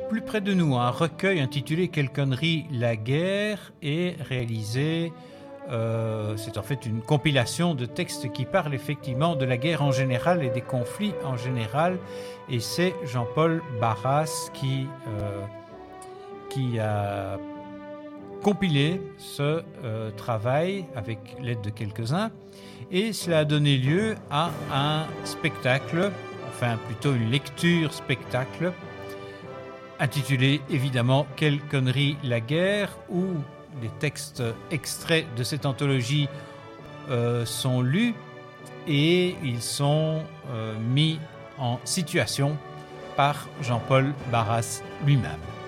plus près de nous, un recueil intitulé « Quelle connerie la guerre » est réalisé. C'est en fait une compilation de textes qui parlent effectivement de la guerre en général et des conflits en général. Et c'est Jean-Paul Barras qui a compilé ce travail avec l'aide de quelques-uns. Et cela a donné lieu à un spectacle, enfin plutôt une lecture spectacle, intitulé évidemment « Quelle connerie la guerre » où les textes extraits de cette anthologie sont lus et ils sont mis en situation par Jean-Paul Barras lui-même.